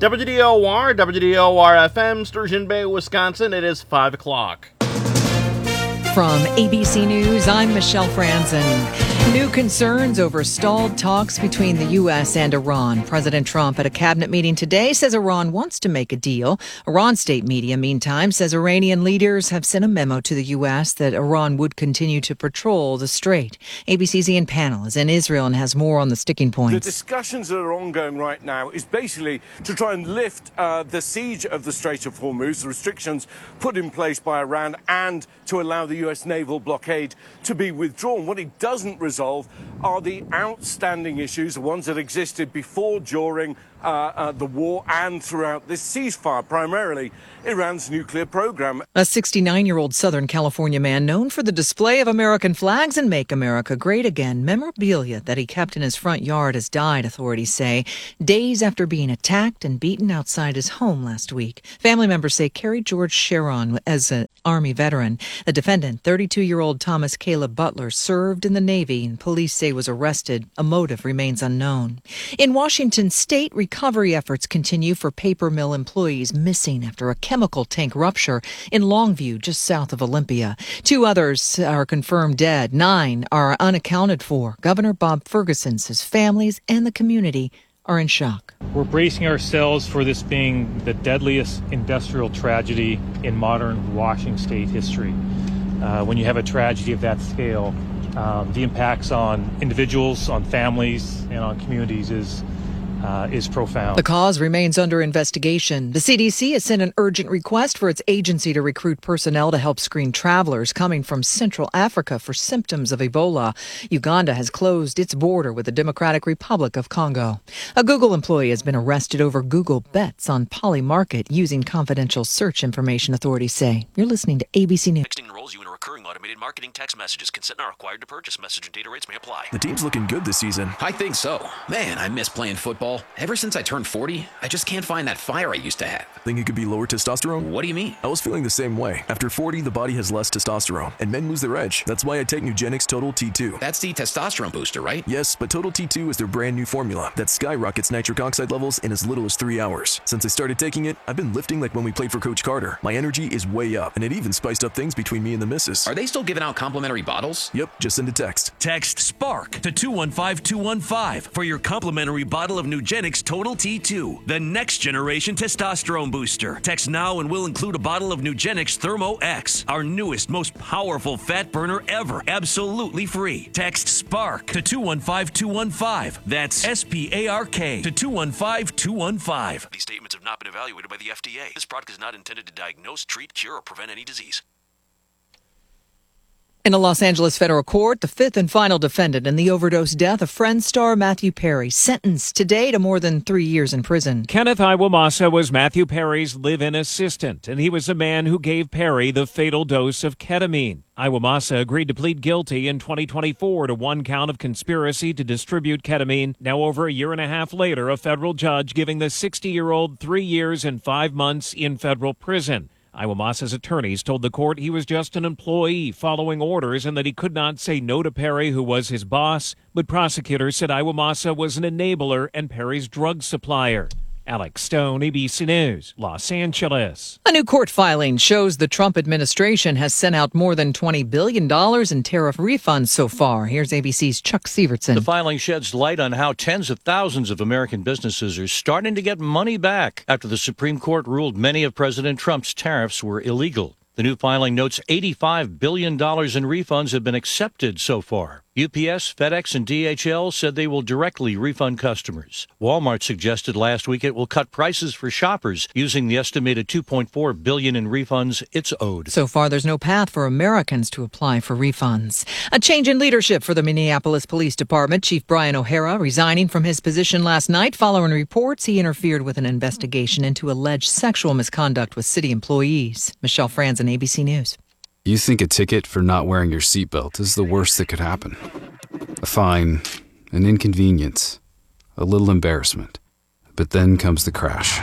WDOR, WDOR-FM, Sturgeon Bay, Wisconsin. It is 5 o'clock. From ABC News, I'm Michelle Franzen. New concerns over stalled talks between the U.S. and Iran. President Trump at a cabinet meeting today says Iran wants to make a deal. Iran state media, meantime, says Iranian leaders have sent a memo to the U.S. that Iran would continue to patrol the strait. ABC's Ian Pannell is in Israel and has more on the sticking points. The discussions that are ongoing right now is basically to try and lift the siege of the Strait of Hormuz, the restrictions put in place by Iran, and to allow the U.S. naval blockade to be withdrawn. What it doesn't resolve are the outstanding issues, the ones that existed before, during the war and throughout this ceasefire, primarily Iran's nuclear program. A 69-year-old Southern California man known for the display of American flags and Make America Great Again memorabilia that he kept in his front yard has died, authorities say, days after being attacked and beaten outside his home last week. Family members say Kerry George Sharon, as an Army veteran. The defendant, 32-year-old Thomas Caleb Butler, served in the Navy and police say was arrested. A motive remains unknown. In Washington state, recovery efforts continue for paper mill employees missing after a chemical tank rupture in Longview, just south of Olympia. 2 others are confirmed dead. 9 are unaccounted for. Governor Bob Ferguson says families and the community are in shock. We're bracing ourselves for this being the deadliest industrial tragedy in modern Washington state history. When you have a tragedy of that scale, the impacts on individuals, on families, and on communities is profound. The cause remains under investigation. The CDC has sent an urgent request for its agency to recruit personnel to help screen travelers coming from Central Africa for symptoms of Ebola. Uganda has closed its border with the Democratic Republic of Congo. A Google employee has been arrested over Google bets on Polymarket using confidential search information, authorities say. You're listening to ABC News. Texting enrolls you in a recurring automated marketing text messages. Consent not required to purchase. Message and data rates may apply. The team's looking good this season. I think so. Man, I miss playing football. Ever since I turned 40, I just can't find that fire I used to have. Think it could be lower testosterone? What do you mean? I was feeling the same way. After 40, the body has less testosterone, and men lose their edge. That's why I take Nugenix Total T2. That's the testosterone booster, right? Yes, but Total T2 is their brand new formula that skyrockets nitric oxide levels in as little as 3 hours. Since I started taking it, I've been lifting like when we played for Coach Carter. My energy is way up, and it even spiced up things between me and the missus. Are they still giving out complimentary bottles? Yep, just send a text. Text SPARK to 215-215 for your complimentary bottle of Nugenix Total T2, the next generation testosterone booster. Text now and we'll include a bottle of Nugenix Thermo X, our newest, most powerful fat burner ever, absolutely free. Text SPARK to 215-215. That's SPARK to 215-215. These statements have not been evaluated by the FDA. This product is not intended to diagnose, treat, cure, or prevent any disease. In a Los Angeles federal court, the 5th and final defendant in the overdose death of Friends star Matthew Perry, sentenced today to more than 3 years in prison. Kenneth Iwamasa was Matthew Perry's live-in assistant, and he was the man who gave Perry the fatal dose of ketamine. Iwamasa agreed to plead guilty in 2024 to 1 count of conspiracy to distribute ketamine. Now, over a year and a half later, a federal judge giving the 60-year-old 3 years and 5 months in federal prison. Iwamasa's attorneys told the court he was just an employee following orders and that he could not say no to Perry, who was his boss. But prosecutors said Iwamasa was an enabler and Perry's drug supplier. Alex Stone, ABC News, Los Angeles. A new court filing shows the Trump administration has sent out more than $20 billion in tariff refunds so far. Here's ABC's Chuck Sievertson. The filing sheds light on how tens of thousands of American businesses are starting to get money back after the Supreme Court ruled many of President Trump's tariffs were illegal. The new filing notes $85 billion in refunds have been accepted so far. UPS, FedEx, and DHL said they will directly refund customers. Walmart suggested last week it will cut prices for shoppers using the estimated $2.4 billion in refunds it's owed. So far, there's no path for Americans to apply for refunds. A change in leadership for the Minneapolis Police Department. Chief Brian O'Hara resigning from his position last night following reports he interfered with an investigation into alleged sexual misconduct with city employees. Michelle Franzen, ABC News. You think a ticket for not wearing your seatbelt is the worst that could happen. A fine, an inconvenience, a little embarrassment. But then comes the crash.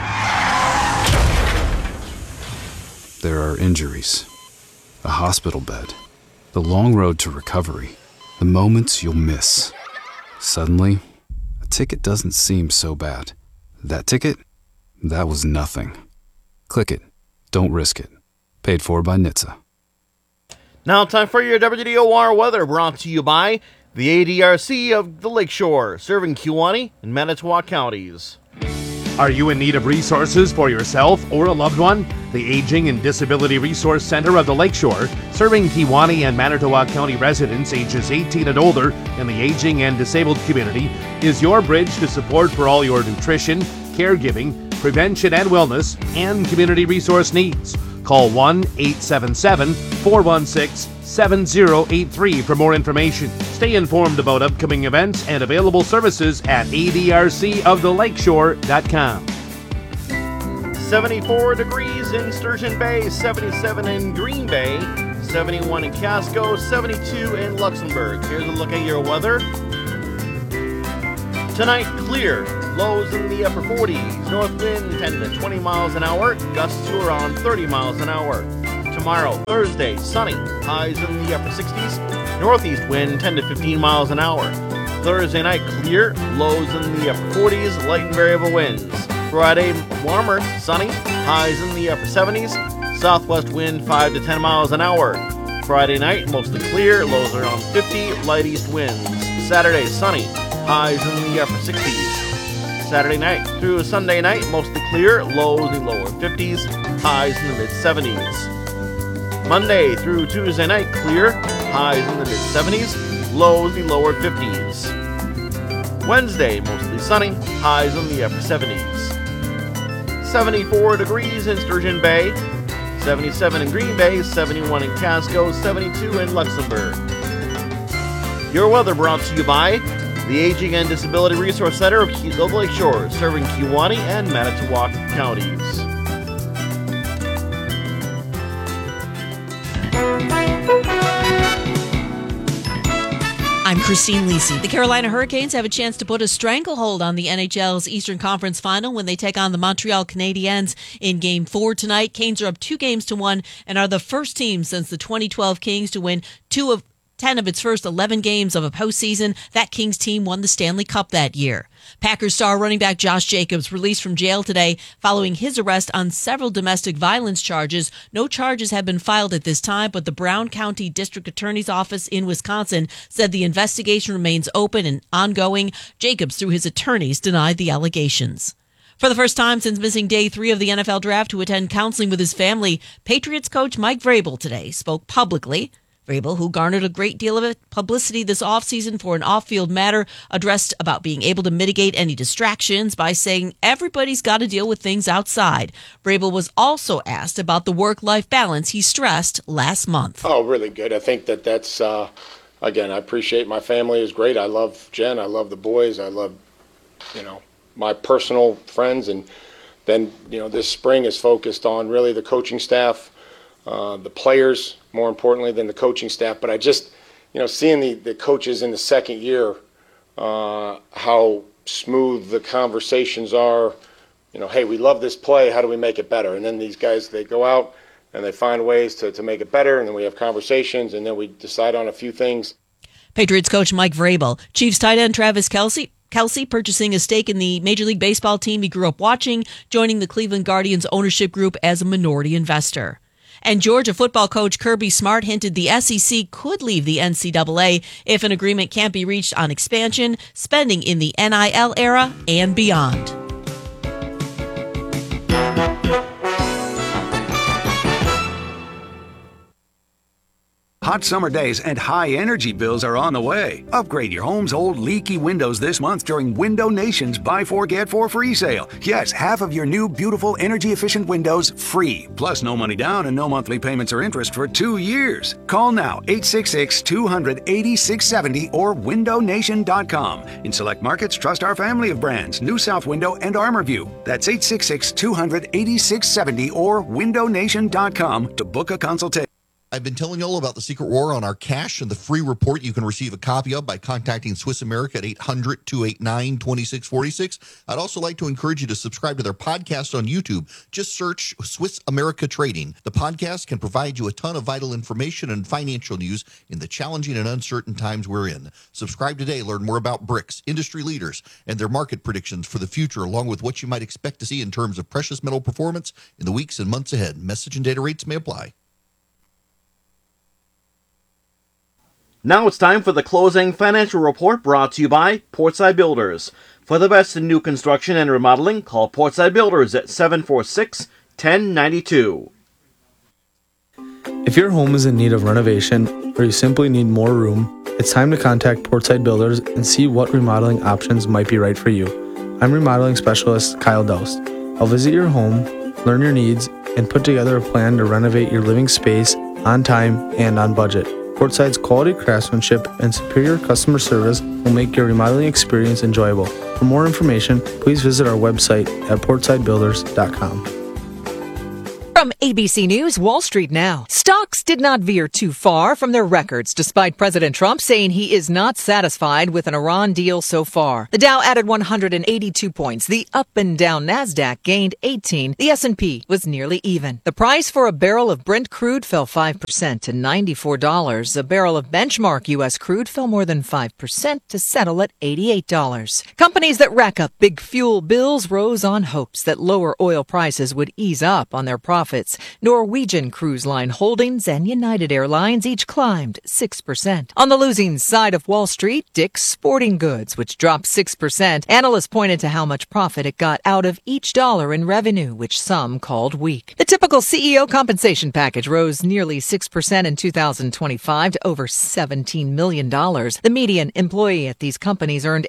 There are injuries, a hospital bed, the long road to recovery, the moments you'll miss. Suddenly, a ticket doesn't seem so bad. That ticket? That was nothing. Click it. Don't risk it. Paid for by NHTSA. Now time for your WDOR weather, brought to you by the ADRC of the Lakeshore, serving Kewaunee and Manitowoc counties. Are you in need of resources for yourself or a loved one? The Aging and Disability Resource Center of the Lakeshore, serving Kewaunee and Manitowoc County residents ages 18 and older in the aging and disabled community, is your bridge to support for all your nutrition, caregiving, prevention and wellness, and community resource needs. Call 1-877-416-7083 for more information. Stay informed about upcoming events and available services at adrcoftheLakeshore.com. 74 degrees in Sturgeon Bay, 77 in Green Bay, 71 in Casco, 72 in Luxembourg. Here's a look at your weather. Tonight, clear. Lows in the upper 40s. North wind 10 to 20 miles an hour. Gusts to around 30 miles an hour. Tomorrow, Thursday, sunny. Highs in the upper 60s. Northeast wind 10 to 15 miles an hour. Thursday night, clear. Lows in the upper 40s. Light and variable winds. Friday, warmer, sunny. Highs in the upper 70s. Southwest wind 5 to 10 miles an hour. Friday night, mostly clear. Lows around 50. Light east winds. Saturday, sunny. Highs in the upper 60s. Saturday night through Sunday night, mostly clear, lows in the lower 50s, highs in the mid-70s. Monday through Tuesday night, clear, highs in the mid-70s, lows in the lower 50s. Wednesday, mostly sunny, highs in the upper 70s. 74 degrees in Sturgeon Bay, 77 in Green Bay, 71 in Casco, 72 in Luxembourg. Your weather brought to you by the Aging and Disability Resource Center of the Lakeshore, serving Kewaunee and Manitowoc counties. I'm Christine Lisi. The Carolina Hurricanes have a chance to put a stranglehold on the NHL's Eastern Conference Final when they take on the Montreal Canadiens in Game 4 tonight. Canes are up 2-1 and are the first team since the 2012 Kings to win 2 of 10 of its first 11 games of a postseason. That Kings team won the Stanley Cup that year. Packers star running back Josh Jacobs released from jail today following his arrest on several domestic violence charges. No charges have been filed at this time, but the Brown County District Attorney's Office in Wisconsin said the investigation remains open and ongoing. Jacobs, through his attorneys, denied the allegations. For the first time since missing day 3 of the NFL draft to attend counseling with his family, Patriots coach Mike Vrabel today spoke publicly. Vrabel, who garnered a great deal of publicity this offseason for an off-field matter, addressed about being able to mitigate any distractions by saying everybody's got to deal with things outside. Vrabel was also asked about the work-life balance he stressed last month. Oh, really good. I think that's, again, I appreciate my family is great. I love Jen. I love the boys. I love, my personal friends. And then, this spring is focused on really the coaching staff, the players, more importantly than the coaching staff. But I just, seeing the coaches in the second year, how smooth the conversations are, hey, we love this play, how do we make it better? And then these guys, they go out and they find ways to make it better, and then we have conversations, and then we decide on a few things. Patriots coach Mike Vrabel. Chiefs tight end Travis Kelce purchasing a stake in the Major League Baseball team he grew up watching, joining the Cleveland Guardians ownership group as a minority investor. And Georgia football coach Kirby Smart hinted the SEC could leave the NCAA if an agreement can't be reached on expansion, spending in the NIL era, and beyond. Hot summer days and high energy bills are on the way. Upgrade your home's old leaky windows this month during Window Nation's Buy 4 Get 4 free sale. Yes, half of your new beautiful energy efficient windows free. Plus no money down and no monthly payments or interest for 2 years. Call now 866-200-8670 or windownation.com. In select markets, trust our family of brands, New South Window and ArmorView. That's 866-200-8670 or windownation.com to book a consultation. I've been telling you all about the Secret War on our cash and the free report you can receive a copy of by contacting Swiss America at 800-289-2646. I'd also like to encourage you to subscribe to their podcast on YouTube. Just search Swiss America Trading. The podcast can provide you a ton of vital information and financial news in the challenging and uncertain times we're in. Subscribe today. Learn more about BRICS, industry leaders, and their market predictions for the future, along with what you might expect to see in terms of precious metal performance in the weeks and months ahead. Message and data rates may apply. Now it's time for the closing financial report brought to you by Portside Builders. For the best in new construction and remodeling, call Portside Builders at 746-1092. If your home is in need of renovation or you simply need more room, it's time to contact Portside Builders and see what remodeling options might be right for you. I'm remodeling specialist Kyle Doust. I'll visit your home, learn your needs, and put together a plan to renovate your living space on time and on budget. Portside's quality craftsmanship and superior customer service will make your remodeling experience enjoyable. For more information, please visit our website at portsidebuilders.com. From ABC News, Wall Street Now. Stocks did not veer too far from their records, despite President Trump saying he is not satisfied with an Iran deal so far. The Dow added 182 points. The up and down Nasdaq gained 18. The S&P was nearly even. The price for a barrel of Brent crude fell 5% to $94. A barrel of benchmark U.S. crude fell more than 5% to settle at $88. Companies that rack up big fuel bills rose on hopes that lower oil prices would ease up on their profits. Norwegian Cruise Line Holdings and United Airlines each climbed 6%. On the losing side of Wall Street, Dick's Sporting Goods, which dropped 6%. Analysts pointed to how much profit it got out of each dollar in revenue, which some called weak. The typical CEO compensation package rose nearly 6% in 2025 to over $17 million. The median employee at these companies earned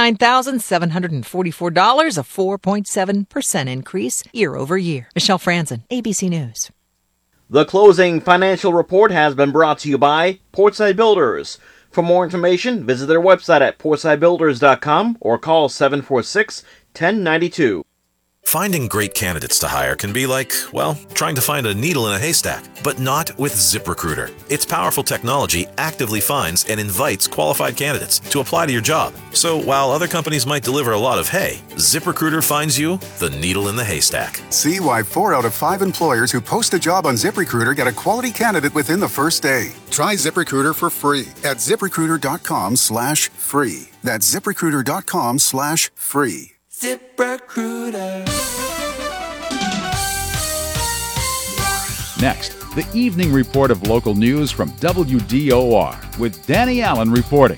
$89,744, a 4.7% increase year over year. Michelle Franzen, ABC News. The closing financial report has been brought to you by Portside Builders. For more information, visit their website at portsidebuilders.com or call 746-1092. Finding great candidates to hire can be like, well, trying to find a needle in a haystack, but not with ZipRecruiter. Its powerful technology actively finds and invites qualified candidates to apply to your job. So while other companies might deliver a lot of hay, ZipRecruiter finds you the needle in the haystack. See why 4 out of 5 employers who post a job on ZipRecruiter get a quality candidate within the first day. Try ZipRecruiter for free at ZipRecruiter.com/free. That's ZipRecruiter.com/free. ZipRecruiter. Next, the evening report of local news from WDOR with Danny Allen reporting.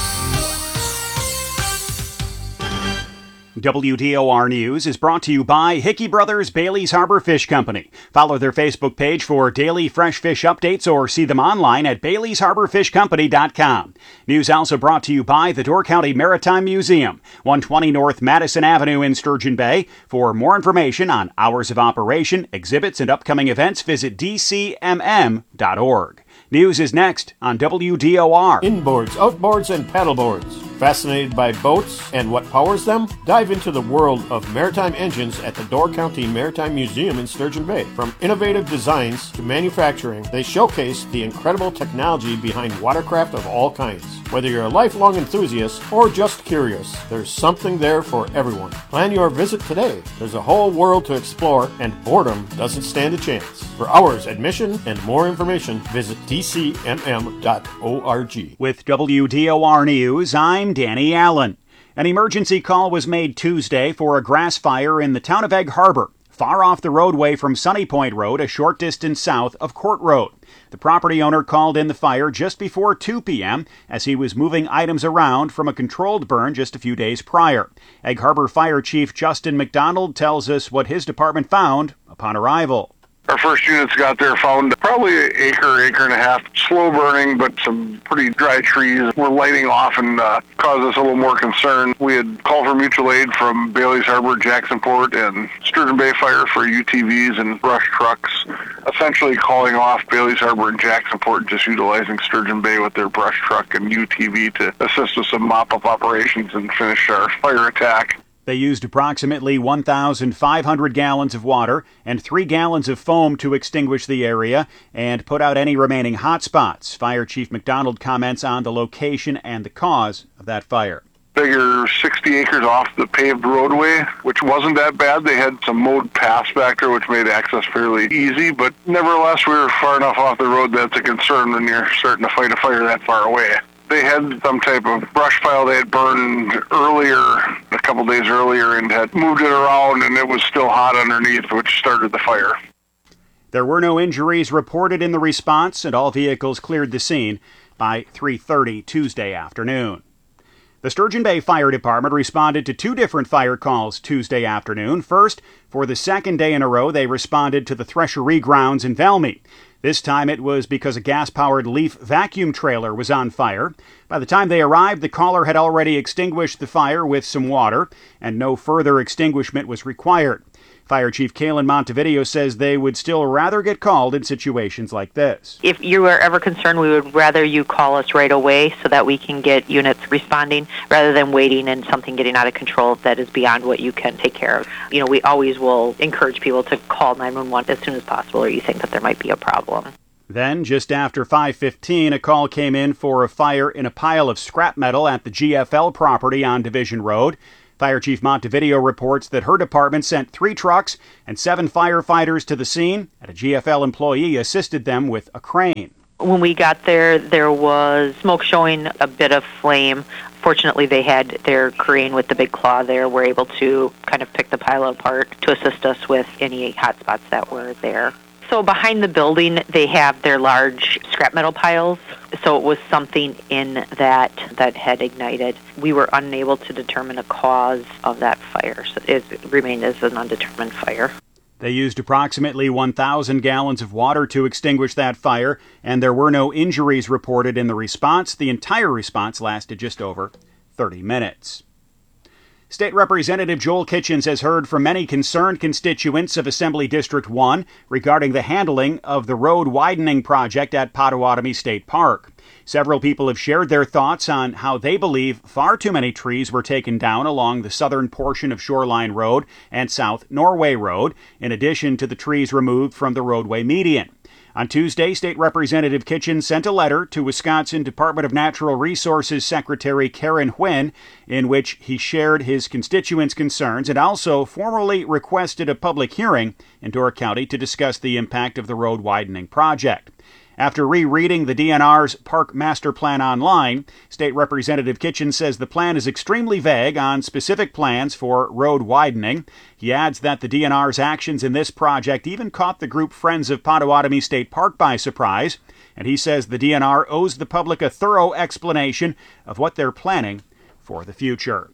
WDOR News is brought to you by Hickey Brothers Bailey's Harbor Fish Company. Follow their Facebook page for daily fresh fish updates or see them online at baileysharborfishcompany.com. News also brought to you by the Door County Maritime Museum, 120 North Madison Avenue in Sturgeon Bay. For more information on hours of operation, exhibits, and upcoming events, visit dcmm.org. News is next on WDOR. Inboards, outboards, and paddleboards. Fascinated by boats and what powers them? Dive into the world of maritime engines at the Door County Maritime Museum in Sturgeon Bay. From innovative designs to manufacturing, they showcase the incredible technology behind watercraft of all kinds. Whether you're a lifelong enthusiast or just curious, there's something there for everyone. Plan your visit today. There's a whole world to explore, and boredom doesn't stand a chance. For hours, admission, and more information, visit dcmm.org. With WDOR News, I'm Danny Allen. An emergency call was made Tuesday for a grass fire in the town of Egg Harbor, far off the roadway from Sunny Point Road, a short distance south of Court Road. The property owner called in the fire just before 2 p.m. as he was moving items around from a controlled burn just a few days prior. Egg Harbor Fire Chief Justin McDonald tells us what his department found upon arrival. Our first units got there, found probably an acre and a half, slow burning, but some pretty dry trees were lighting off and caused us a little more concern. We had called for mutual aid from Bailey's Harbor, Jacksonport, and Sturgeon Bay Fire for UTVs and brush trucks, essentially calling off Bailey's Harbor and Jacksonport, just utilizing Sturgeon Bay with their brush truck and UTV to assist with some mop-up operations and finish our fire attack. They used approximately 1,500 gallons of water and 3 gallons of foam to extinguish the area and put out any remaining hot spots. Fire Chief McDonald comments on the location and the cause of that fire. Figure 60 acres off the paved roadway, which wasn't that bad. They had some mowed paths back there, which made access fairly easy, but nevertheless, we were far enough off the road that's a concern when you're starting to fight a fire that far away. They had some type of brush pile they had burned earlier, a couple days earlier, and had moved it around, and it was still hot underneath, which started the fire. There were no injuries reported in the response, and all vehicles cleared the scene by 3:30 Tuesday afternoon. The Sturgeon Bay Fire Department responded to 2 different fire calls Tuesday afternoon. First, for the second day in a row, they responded to the Threshery grounds in Valmy. This time it was because a gas-powered Leaf vacuum trailer was on fire. By the time they arrived, the caller had already extinguished the fire with some water, and no further extinguishment was required. Fire Chief Kalen Montevideo says they would still rather get called in situations like this. If you are ever concerned, we would rather you call us right away so that we can get units responding rather than waiting and something getting out of control that is beyond what you can take care of. You know, we always will encourage people to call 911 as soon as possible or you think that there might be a problem. Then, just after 5:15, a call came in for a fire in a pile of scrap metal at the GFL property on Division Road. Fire Chief Montevideo reports that her department sent 3 trucks and 7 firefighters to the scene, and a GFL employee assisted them with a crane. When we got there, there was smoke showing, a bit of flame. Fortunately, they had their crane with the big claw there, were able to kind of pick the pile apart to assist us with any hot spots that were there. So behind the building, they have their large scrap metal piles. So it was something in that had ignited. We were unable to determine a cause of that fire. So it remained as an undetermined fire. They used approximately 1,000 gallons of water to extinguish that fire, and there were no injuries reported in the response. The entire response lasted just over 30 minutes. State Representative Joel Kitchens has heard from many concerned constituents of Assembly District 1 regarding the handling of the road widening project at Potawatomi State Park. Several people have shared their thoughts on how they believe far too many trees were taken down along the southern portion of Shoreline Road and South Norway Road, in addition to the trees removed from the roadway median. On Tuesday, State Representative Kitchens sent a letter to Wisconsin Department of Natural Resources Secretary Karen Huynh, in which he shared his constituents' concerns and also formally requested a public hearing in Door County to discuss the impact of the road widening project. After rereading the DNR's Park Master Plan online, State Representative Kitchens says the plan is extremely vague on specific plans for road widening. He adds that the DNR's actions in this project even caught the group Friends of Potawatomi State Park by surprise, and he says the DNR owes the public a thorough explanation of what they're planning for the future.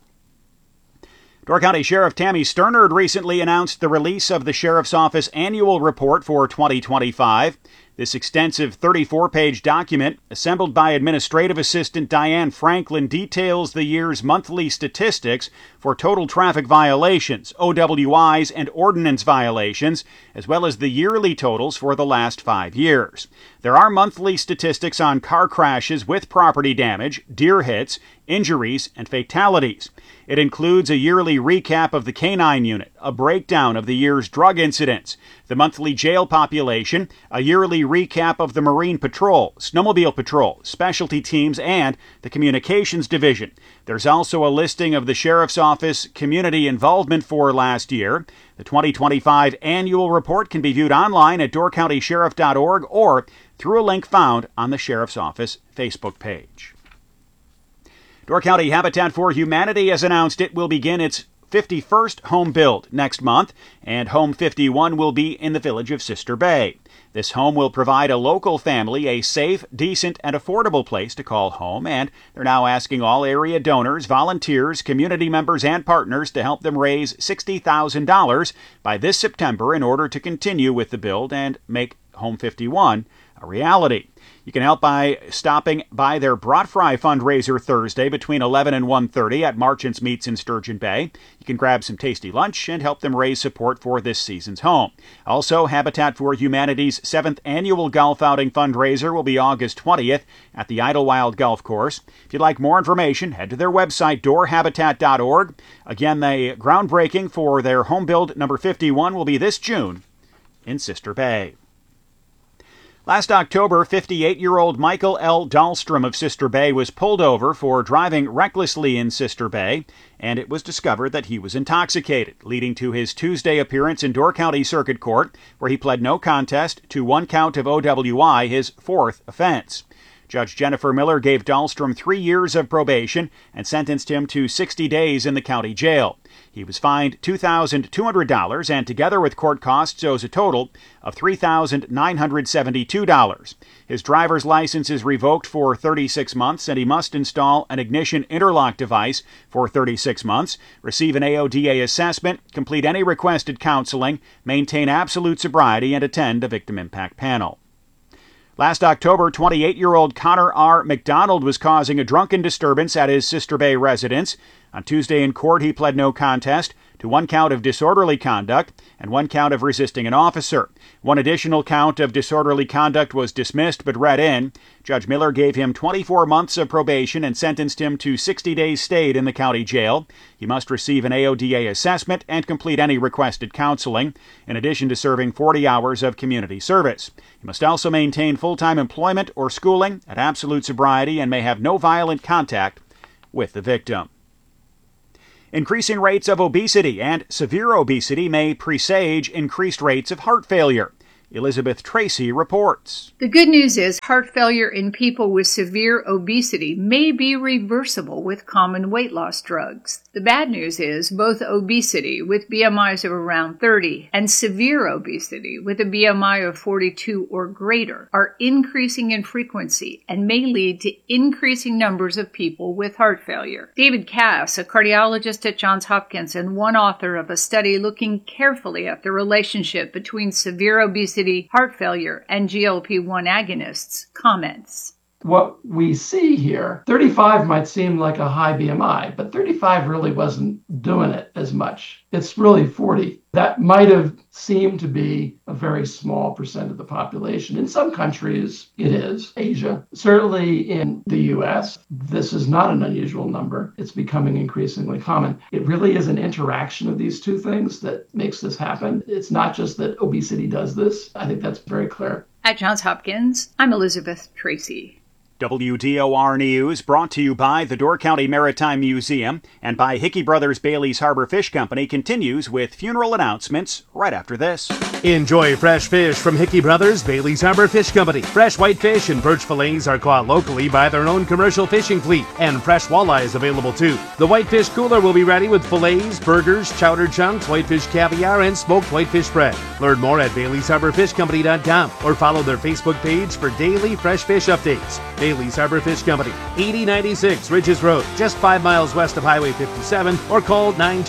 Door County Sheriff Tammy Sternerd recently announced the release of the Sheriff's Office Annual Report for 2025. This extensive 34-page document, assembled by Administrative Assistant Diane Franklin, details the year's monthly statistics for total traffic violations, OWIs, and ordinance violations, as well as the yearly totals for the last 5 years. There are monthly statistics on car crashes with property damage, deer hits, injuries, and fatalities. It includes a yearly recap of the K-9 unit, a breakdown of the year's drug incidents, the monthly jail population, a yearly recap of the Marine Patrol, Snowmobile Patrol, specialty teams, and the Communications Division. There's also a listing of the Sheriff's Office community involvement for last year. The 2025 annual report can be viewed online at doorcountysheriff.org or through a link found on the Sheriff's Office Facebook page. Door County Habitat for Humanity has announced it will begin its 51st home build next month, and Home 51 will be in the village of Sister Bay. This home will provide a local family a safe, decent, and affordable place to call home, and they're now asking all area donors, volunteers, community members, and partners to help them raise $60,000 by this September in order to continue with the build and make Home 51 a a reality. You can help by stopping by their Brat Fry fundraiser Thursday between 11 and 1:30 at Marchant's Meats in Sturgeon Bay. You can grab some tasty lunch and help them raise support for this season's home. Also, Habitat for Humanity's 7th annual golf outing fundraiser will be August 20th at the Idlewild Golf Course. If you'd like more information, head to their website, doorhabitat.org. Again, the groundbreaking for their home build number 51 will be this June in Sister Bay. Last October, 58-year-old Michael L. Dahlstrom of Sister Bay was pulled over for driving recklessly in Sister Bay, and it was discovered that he was intoxicated, leading to his Tuesday appearance in Door County Circuit Court, where he pled no contest to one count of OWI, his fourth offense. Judge Jennifer Miller gave Dahlstrom 3 years of probation and sentenced him to 60 days in the county jail. He was fined $2,200 and, together with court costs, owes a total of $3,972. His driver's license is revoked for 36 months, and he must install an ignition interlock device for 36 months, receive an AODA assessment, complete any requested counseling, maintain absolute sobriety, and attend a victim impact panel. Last October, 28-year-old Connor R. McDonald was causing a drunken disturbance at his Sister Bay residence. On Tuesday in court, he pled no contest to one count of disorderly conduct and one count of resisting an officer. One additional count of disorderly conduct was dismissed but read in. Judge Miller gave him 24 months of probation and sentenced him to 60 days stayed in the county jail. He must receive an AODA assessment and complete any requested counseling, in addition to serving 40 hours of community service. He must also maintain full-time employment or schooling at absolute sobriety and may have no violent contact with the victim. Increasing rates of obesity and severe obesity may presage increased rates of heart failure. Elizabeth Tracy reports. The good news is heart failure in people with severe obesity may be reversible with common weight loss drugs. The bad news is both obesity with BMIs of around 30 and severe obesity with a BMI of 42 or greater are increasing in frequency and may lead to increasing numbers of people with heart failure. David Cass, a cardiologist at Johns Hopkins and one author of a study looking carefully at the relationship between severe obesity, heart failure, and GLP-1 agonists, comments. What we see here, 35 might seem like a high BMI, but 35 really wasn't doing it as much. It's really 40. That might have seemed to be a very small percent of the population. In some countries, it is. Asia. Certainly in the US, this is not an unusual number. It's becoming increasingly common. It really is an interaction of these two things that makes this happen. It's not just that obesity does this. I think that's very clear. At Johns Hopkins, I'm Elizabeth Tracy. WDOR News brought to you by the Door County Maritime Museum and by Hickey Brothers Bailey's Harbor Fish Company continues with funeral announcements right after this. Enjoy fresh fish from Hickey Brothers Bailey's Harbor Fish Company. Fresh whitefish and perch fillets are caught locally by their own commercial fishing fleet, and fresh walleye is available too. The whitefish cooler will be ready with fillets, burgers, chowder chunks, whitefish caviar, and smoked whitefish bread. Learn more at Bailey'sHarborFishCompany.com or follow their Facebook page for daily fresh fish updates. Bailey's Harbor Fish Company, 8096 Ridges Road, just 5 miles west of Highway 57, or call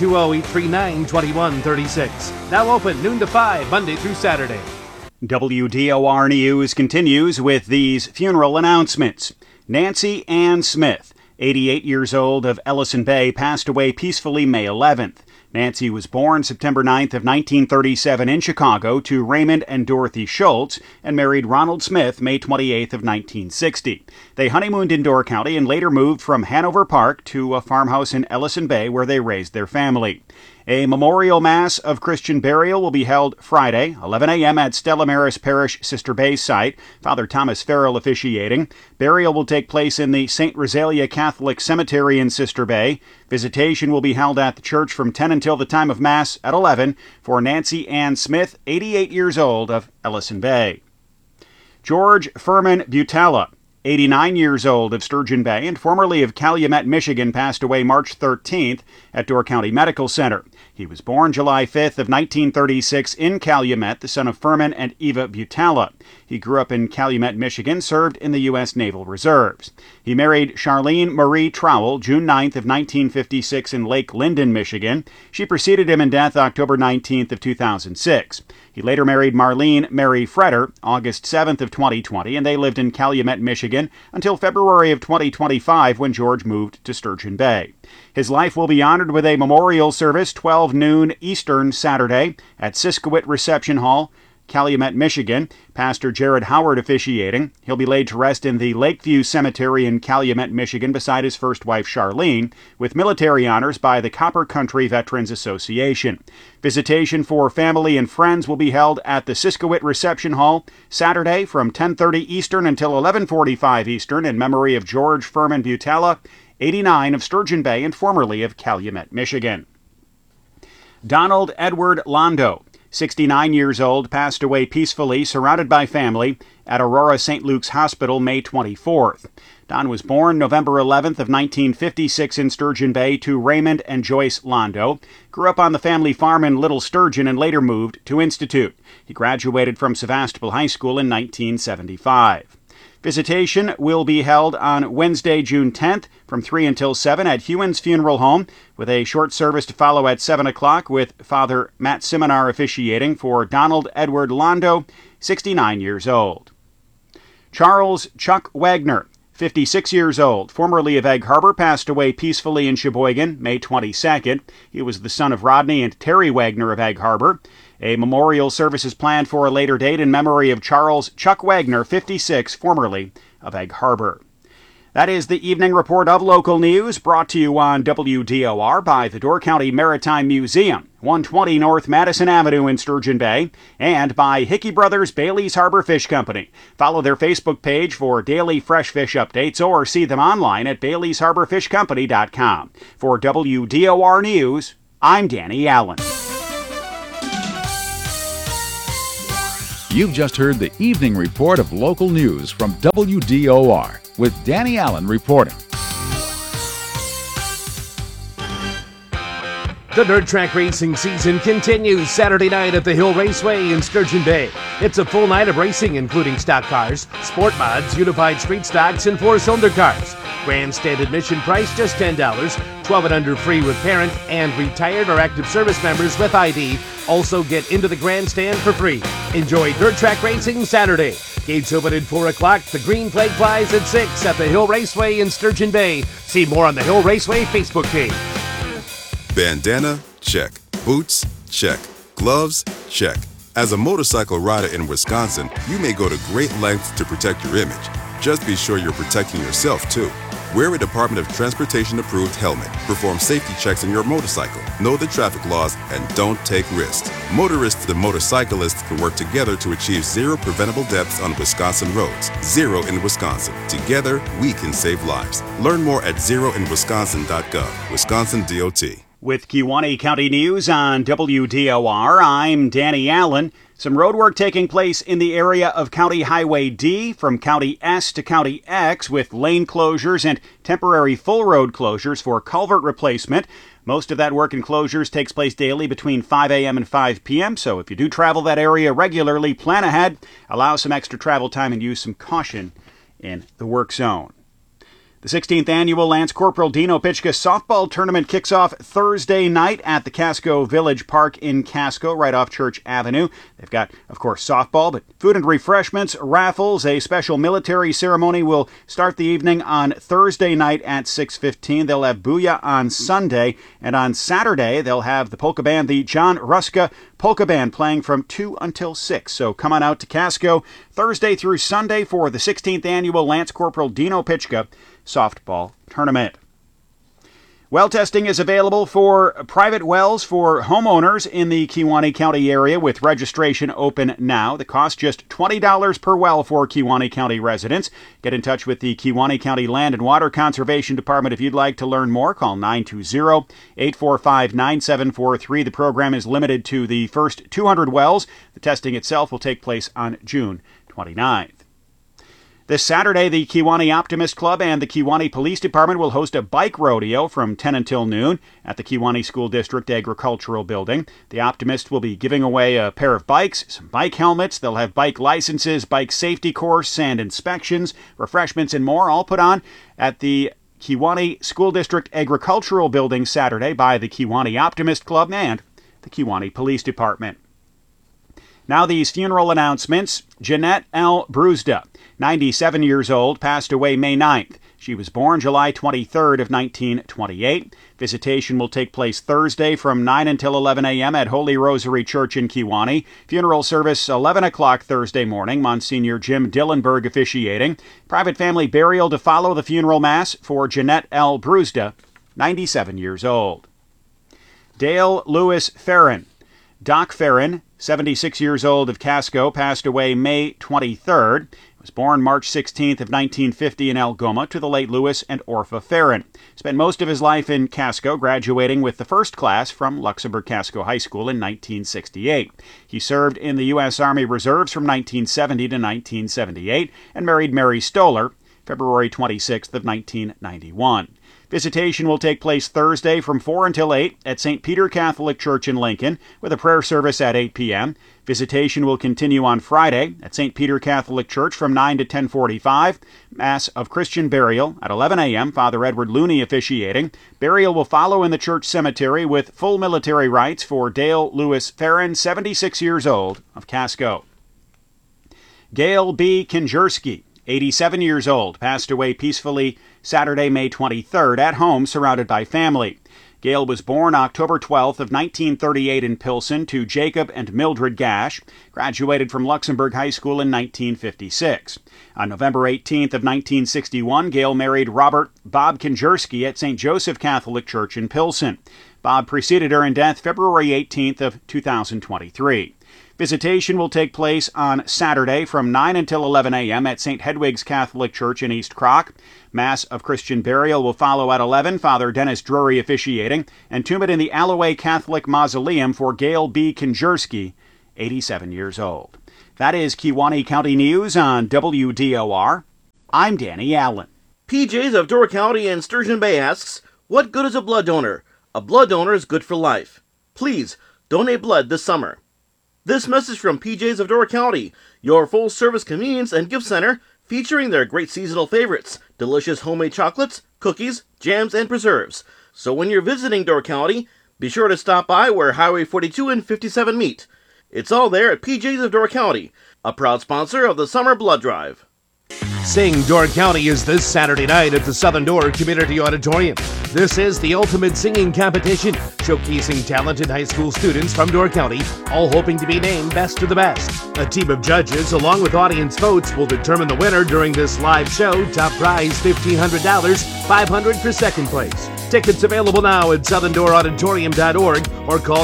920-839-2136. Now open noon to 5, Monday through Saturday. WDOR News continues with these funeral announcements. Nancy Ann Smith, 88 years old, of Ellison Bay, passed away peacefully May 11th. Nancy was born September 9th of 1937 in Chicago to Raymond and Dorothy Schultz and married Ronald Smith May 28th of 1960. They honeymooned in Door County and later moved from Hanover Park to a farmhouse in Ellison Bay where they raised their family. A memorial mass of Christian burial will be held Friday, 11 a.m. at Stella Maris Parish Sister Bay site, Father Thomas Farrell officiating. Burial will take place in the St. Rosalia Catholic Cemetery in Sister Bay. Visitation will be held at the church from 10 until the time of Mass at 11 for Nancy Ann Smith, 88 years old, of Ellison Bay. George Furman Butala, 89 years old, of Sturgeon Bay and formerly of Calumet, Michigan, passed away March 13th at Door County Medical Center. He was born July 5th of 1936 in Calumet, the son of Furman and Eva Butala. He grew up in Calumet, Michigan, served in the U.S. Naval Reserves. He married Charlene Marie Trowell June 9th of 1956 in Lake Linden, Michigan. She preceded him in death October 19th of 2006. He later married Marlene Mary Freder August 7th of 2020, and they lived in Calumet, Michigan until February of 2025 when George moved to Sturgeon Bay. His life will be honored with a memorial service 12 noon Eastern Saturday at Siskiwit Reception Hall, Calumet, Michigan. Pastor Jared Howard officiating. He'll be laid to rest in the Lakeview Cemetery in Calumet, Michigan, beside his first wife, Charlene, with military honors by the Copper Country Veterans Association. Visitation for family and friends will be held at the Siskiwit Reception Hall Saturday from 10:30 Eastern until 11:45 Eastern in memory of George Furman Butala, 89 of Sturgeon Bay and formerly of Calumet, Michigan. Donald Edward Londo, 69 years old, passed away peacefully, surrounded by family, at Aurora St. Luke's Hospital May 24th. Don was born November 11th of 1956 in Sturgeon Bay to Raymond and Joyce Londo, grew up on the family farm in Little Sturgeon and later moved to Institute. He graduated from Sevastopol High School in 1975. Visitation will be held on Wednesday, June 10th from 3 until 7 at Hewins Funeral Home, with a short service to follow at 7 o'clock with Father Matt Siminar officiating for Donald Edward Londo, 69 years old. Charles Chuck Wagner, 56 years old, formerly of Egg Harbor, passed away peacefully in Sheboygan May 22nd. He was the son of Rodney and Terry Wagner of Egg Harbor. A memorial service is planned for a later date in memory of Charles Chuck Wagner, 56, formerly of Egg Harbor. That is the evening report of local news, brought to you on WDOR by the Door County Maritime Museum, 120 North Madison Avenue in Sturgeon Bay, and by Hickey Brothers Bailey's Harbor Fish Company. Follow their Facebook page for daily fresh fish updates or see them online at baileysharborfishcompany.com. For WDOR News, I'm Danny Allen. You've just heard the evening report of local news from WDOR with Danny Allen reporting. The dirt track racing season continues Saturday night at the Hill Raceway in Sturgeon Bay. It's a full night of racing, including stock cars, sport mods, unified street stocks, and four-cylinder cars. Grandstand admission price just $10. 12 and under free with parent, and retired or active service members with ID also get into the grandstand for free. Enjoy dirt track racing Saturday. Gates open at 4 o'clock. The green flag flies at 6 at the Hill Raceway in Sturgeon Bay. See more on the Hill Raceway Facebook page. Bandana? Check. Boots? Check. Gloves? Check. As a motorcycle rider in Wisconsin, you may go to great lengths to protect your image. Just be sure you're protecting yourself, too. Wear a Department of Transportation approved helmet. Perform safety checks on your motorcycle. Know the traffic laws and don't take risks. Motorists and motorcyclists can work together to achieve zero preventable deaths on Wisconsin roads. Zero in Wisconsin. Together, we can save lives. Learn more at zeroinwisconsin.gov. Wisconsin DOT. With Kewaunee County News on WDOR, I'm Danny Allen. Some road work taking place in the area of County Highway D from County S to County X, with lane closures and temporary full road closures for culvert replacement. Most of that work and closures takes place daily between 5 a.m. and 5 p.m., so if you do travel that area regularly, plan ahead, allow some extra travel time, and use some caution in the work zone. The 16th annual Lance Corporal Dino Pichka softball tournament kicks off Thursday night at the Casco Village Park in Casco, right off Church Avenue. They've got, of course, softball, but food and refreshments, raffles. A special military ceremony will start the evening on Thursday night at 6:15. They'll have Booyah on Sunday, and on Saturday they'll have the polka band, the John Ruska Polka Band, playing from 2 until 6. So come on out to Casco Thursday through Sunday for the 16th annual Lance Corporal Dino Pichka softball tournament. Well testing is available for private wells for homeowners in the Kewaunee County area, with registration open now. The cost just $20 per well for Kewaunee County residents. Get in touch with the Kewaunee County Land and Water Conservation Department if you'd like to learn more. Call 920-845-9743. The program is limited to the first 200 wells. The testing itself will take place on June 29th. This Saturday, the Kewanee Optimist Club and the Kewanee Police Department will host a bike rodeo from 10 until noon at the Kewanee School District Agricultural Building. The Optimist will be giving away a pair of bikes, some bike helmets. They'll have bike licenses, bike safety course, and inspections, refreshments, and more, all put on at the Kewanee School District Agricultural Building Saturday by the Kewanee Optimist Club and the Kewanee Police Department. Now these funeral announcements. Jeanette L. Bruzda, 97 years old, passed away May 9th. She was born July 23rd of 1928. Visitation will take place Thursday from 9 until 11 a.m. at Holy Rosary Church in Kewanee. Funeral service 11 o'clock Thursday morning. Monsignor Jim Dillenberg officiating. Private family burial to follow the funeral mass for Jeanette L. Bruzda, 97 years old. Dale Lewis Farron. Doc Farron, 76 years old of Casco, passed away May 23rd. He was born March 16th of 1950 in Algoma to the late Lewis and Orpha Farron. Spent most of his life in Casco, graduating with the first class from Luxembourg Casco High School in 1968. He served in the U.S. Army Reserves from 1970 to 1978 and married Mary Stoller, February 26th of 1991. Visitation will take place Thursday from 4 until 8 at St. Peter Catholic Church in Lincoln with a prayer service at 8 p.m. Visitation will continue on Friday at St. Peter Catholic Church from 9 to 10:45. Mass of Christian burial at 11 a.m. Father Edward Looney officiating. Burial will follow in the church cemetery with full military rites for Dale Lewis Farron, 76 years old, of Casco. Gail B. Kinjerski, 87 years old, passed away peacefully Saturday, May 23rd, at home surrounded by family. Gail was born October 12th of 1938 in Pilsen to Jacob and Mildred Gash, graduated from Luxembourg High School in 1956. On November 18th of 1961, Gail married Robert Bob Kinjerski at St. Joseph Catholic Church in Pilsen. Bob preceded her in death February 18th of 2023. Visitation will take place on Saturday from 9 until 11 a.m. at St. Hedwig's Catholic Church in East Crock. Mass of Christian burial will follow at 11, Father Dennis Drury officiating. Entombment in the Alloway Catholic Mausoleum for Gail B. Kinjerski, 87 years old. That is Kewanee County News on WDOR. I'm Danny Allen. PJs of Door County and Sturgeon Bay asks, what good is a blood donor? A blood donor is good for life. Please, donate blood this summer. This message from PJs of Door County, your full-service convenience and gift center, featuring their great seasonal favorites, delicious homemade chocolates, cookies, jams, and preserves. So when you're visiting Door County, be sure to stop by where Highway 42 and 57 meet. It's all there at PJs of Door County, a proud sponsor of the Summer Blood Drive. Sing Door County is this Saturday night at the Southern Door Community Auditorium. This is the ultimate singing competition, showcasing talented high school students from Door County, all hoping to be named Best of the Best. A team of judges, along with audience votes, will determine the winner during this live show. Top prize $1,500, $500 for second place. Tickets available now at southerndoorauditorium.org or call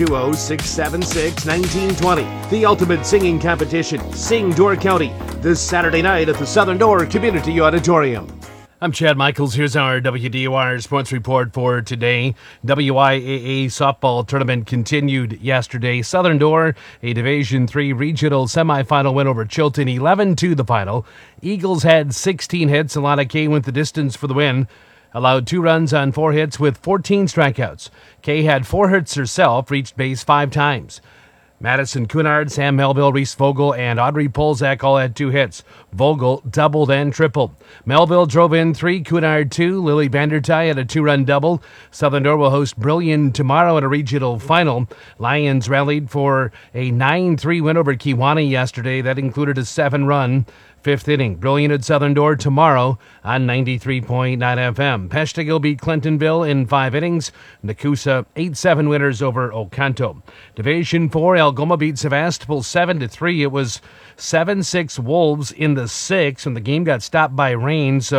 920-676-1920. The ultimate singing competition, Sing Door County, this Saturday night at the Southern Door Community Auditorium. I'm Chad Michaels. Here's our WDOR sports report for today. WIAA softball tournament continued yesterday. Southern Door, a Division III regional semifinal win over Chilton, 11-2 the final. Eagles had 16 hits. Alana Kay went the distance for the win. Allowed 2 runs on 4 hits with 14 strikeouts. Kay had 4 hits herself, reached base 5 times. Madison Cunard, Sam Melville, Reese Vogel, and Audrey Polzak all had 2 hits. Vogel doubled and tripled. Melville drove in 3, Cunard 2. Lily Vandertye had a 2-run double. Southern Door will host Brillion tomorrow in a regional final. Lions rallied for a 9-3 win over Kewanee yesterday. That included a 7-run 5th inning. Brilliant at Southern Door tomorrow on 93.9 FM. Peshtigo beat Clintonville in 5 innings. Nakusa 8-7 winners over Okanto. Division 4, Algoma beat Sevastopol 7-3. It was 7-6 Wolves in the 6th, and the game got stopped by rain, so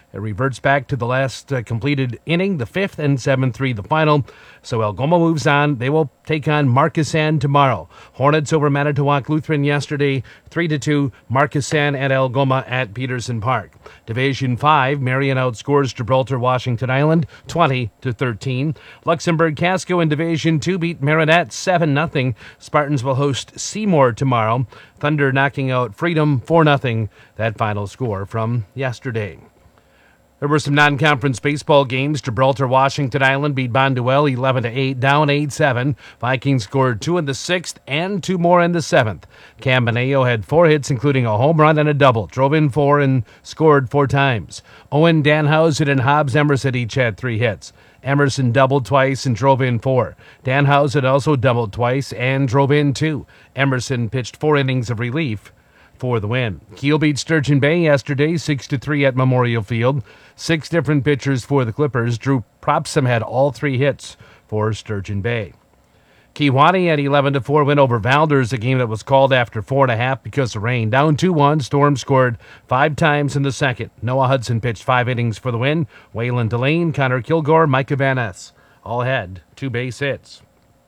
It reverts back to the last completed inning, the 5th, and 7-3 the final. So Algoma moves on. They will take on Marquesan tomorrow. Hornets over Manitowoc Lutheran yesterday, 3-2. Marquesan at Algoma at Peterson Park. Division 5, Marion outscores Gibraltar Washington Island 20-13. Luxembourg Casco in Division 2 beat Marinette 7-0. Spartans will host Seymour tomorrow. Thunder knocking out Freedom 4-0. That final score from yesterday. There were some non-conference baseball games. Gibraltar Washington Island beat Bonduelle 11-8, down 8-7. Vikings scored 2 in the 6th and 2 more in the 7th. Cam Boneo had 4 hits, including a home run and a double. Drove in 4 and scored 4 times. Owen Danhausen and Hobbs Emerson each had 3 hits. Emerson doubled twice and drove in 4. Danhausen also doubled twice and drove in 2. Emerson pitched 4 innings of relief for the win. Kiel beat Sturgeon Bay yesterday 6-3 at Memorial Field. 6 different pitchers for the Clippers. Drew Propsom had all 3 hits for Sturgeon Bay. Kewanee at 11-4 win over Valders, a game that was called after 4.5 because of rain. Down 2-1, Storm scored 5 times in the second. Noah Hudson pitched 5 innings for the win. Waylon Delane, Connor Kilgore, Micah Van Ness all had 2 base hits.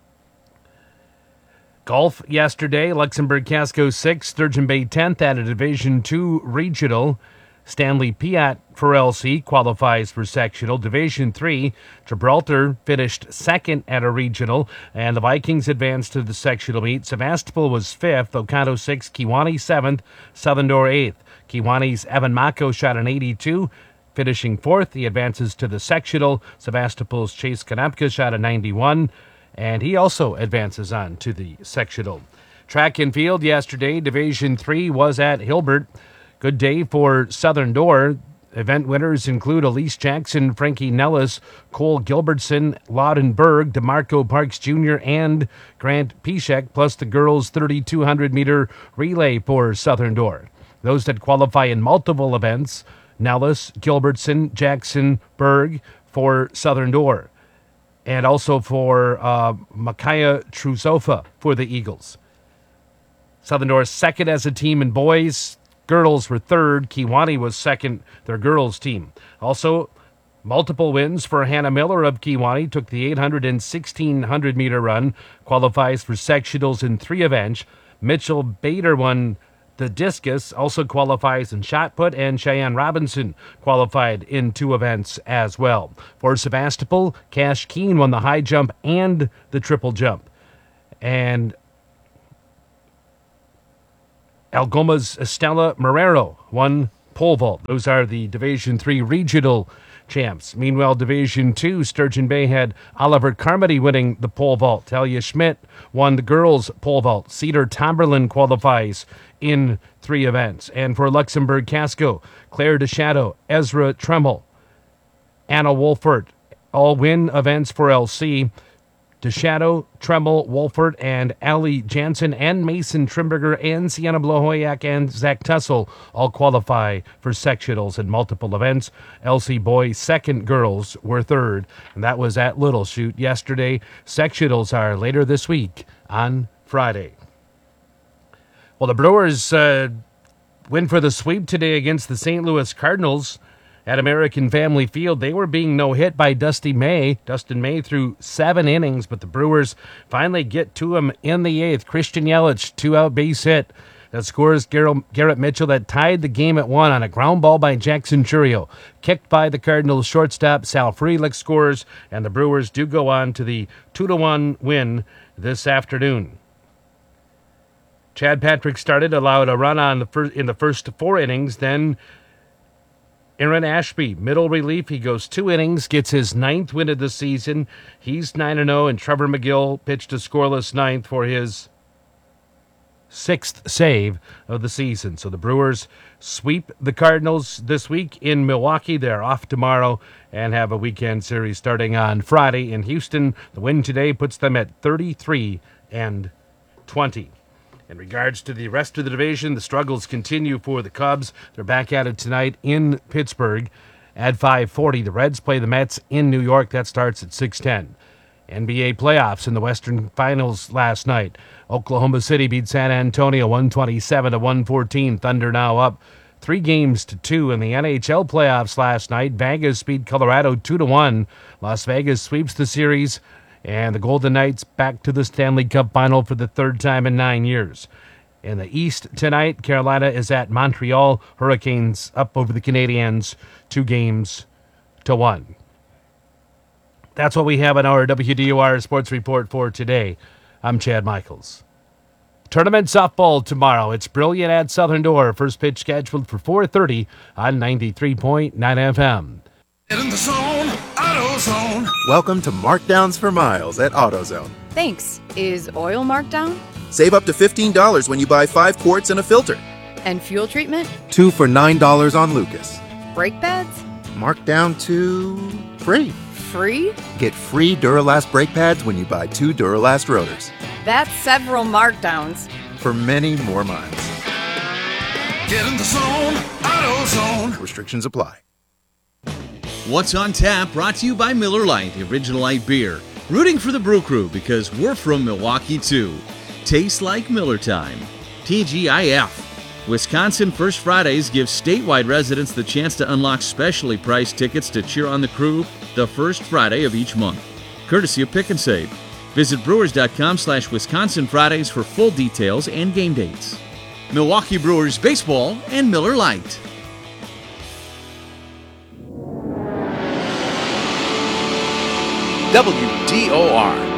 Golf yesterday, Luxembourg Casco 6th, Sturgeon Bay 10th at a Division 2 regional. Stanley Piat for LC qualifies for sectional. Division 3, Gibraltar finished 2nd at a regional, and the Vikings advanced to the sectional meet. Sevastopol was 5th, Oconto 6th, Kewanee 7th, Southern Door 8th. Kewanee's Evan Mako shot an 82, finishing 4th. He advances to the sectional. Sevastopol's Chase Konopka shot a 91, and he also advances on to the sectional. Track and field yesterday, Division 3 was at Hilbert. Good day for Southern Door. Event winners include Elise Jackson, Frankie Nellis, Cole Gilbertson, Loudon Berg, DeMarco Parks Jr., and Grant Pishek, plus the girls' 3,200-meter relay for Southern Door. Those that qualify in multiple events, Nellis, Gilbertson, Jackson, Berg for Southern Door. And also for Makaya Truzofa for the Eagles. Southern Door 2nd as a team in boys. Girls were 3rd. Kewanee was 2nd, their girls team. Also, multiple wins for Hannah Miller of Kewanee. Took the 800 and 1,600-meter run. Qualifies for sectionals in 3 events. Mitchell Bader won the discus, also qualifies in shot put, and Cheyenne Robinson qualified in 2 events as well. For Sevastopol, Cash Keene won the high jump and the triple jump. And Algoma's Estella Marrero won pole vault. Those are the Division 3 regional champs. Meanwhile, Division 2, Sturgeon Bay had Oliver Carmody winning the pole vault. Talia Schmidt won the girls' pole vault. Cedar Tomberlin qualifies in 3 events. And for Luxembourg Casco, Claire DeShadow, Ezra Tremmel, Anna Wolfert, all win events for LC. DeShadow, Tremmel, Wolfert, and Allie Jansen, and Mason Trimberger, and Sienna Blohoyak, and Zach Tussle all qualify for sectionals in multiple events. LC boys 2nd, girls were 3rd, and that was at Little Chute yesterday. Sectionals are later this week on Friday. Well, the Brewers win for the sweep today against the St. Louis Cardinals at American Family Field. They were being no-hit by Dustin May threw 7 innings, but the Brewers finally get to him in the 8th. Christian Yelich, 2-out base hit that scores Garrett Mitchell that tied the game at 1 on a ground ball by Jackson Churio. Kicked by the Cardinals shortstop, Sal Frelick scores, and the Brewers do go on to the 2-1 win this afternoon. Chad Patrick started, allowed a run in the first 4 innings, then Aaron Ashby, middle relief. He goes 2 innings, gets his 9th win of the season. He's 9-0, and Trevor McGill pitched a scoreless 9th for his 6th save of the season. So the Brewers sweep the Cardinals this week in Milwaukee. They're off tomorrow and have a weekend series starting on Friday in Houston. The win today puts them at 33-20. In regards to the rest of the division, the struggles continue for the Cubs. They're back at it tonight in Pittsburgh at 5:40. The Reds play the Mets in New York. That starts at 6:10. NBA playoffs in the Western Finals last night. Oklahoma City beat San Antonio 127-114. Thunder now up 3-2 in the NHL playoffs last night. Vegas beat Colorado 2-1. Las Vegas sweeps the series, and the Golden Knights back to the Stanley Cup final for the third time in 9 years. In the East tonight, Carolina is at Montreal. Hurricanes up over the Canadiens 2-1. That's what we have in our WDOR Sports Report for today. I'm Chad Michaels. Tournament softball tomorrow. It's Brilliant at Southern Door. First pitch scheduled for 4:30 on 93.9 FM. Get in the zone, AutoZone. Welcome to Markdowns for Miles at AutoZone. Thanks. Is oil marked down? Save up to $15 when you buy 5 quarts and a filter. And fuel treatment? 2 for $9 on Lucas. Brake pads? Marked down to free. Free? Get free Duralast brake pads when you buy 2 Duralast rotors. That's several markdowns. For many more miles. Get in the zone, AutoZone. Restrictions apply. What's on Tap brought to you by Miller Lite, the original light beer. Rooting for the Brew Crew because we're from Milwaukee too. Tastes like Miller time. TGIF. Wisconsin First Fridays gives statewide residents the chance to unlock specially priced tickets to cheer on the crew the first Friday of each month. Courtesy of Pick and Save. Visit brewers.com/Wisconsin Fridays for full details and game dates. Milwaukee Brewers Baseball and Miller Lite. WDOR